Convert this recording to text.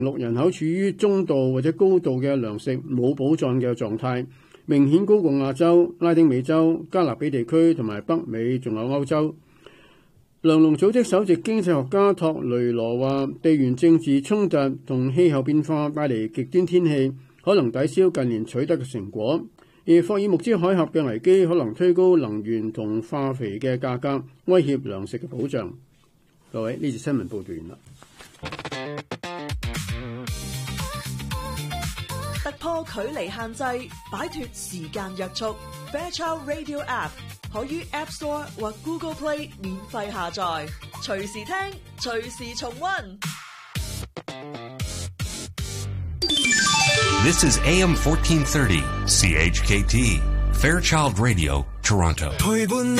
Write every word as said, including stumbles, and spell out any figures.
陸人口處於中度或者高度嘅糧食冇保障嘅狀態，明顯高過亞洲、拉丁美洲、加勒比地區同埋北美，仲有歐洲。糧農組織首席經濟學家托雷羅話，地緣政治衝突同氣候變化帶嚟極端天氣，可能抵消近年取得嘅成果。而霍爾木茲海峽嘅危機可能推高能源同化肥嘅價格，威脅糧食嘅保障。各位，呢次新聞報道完啦。 突破距離限制，擺脫時間約束。Fairchild Radio App 可於 App Store 或 Google Play 免費下載，隨時聽，隨時重溫。 This is A M fourteen thirty, C H K T, Fairchild Radio, Toronto.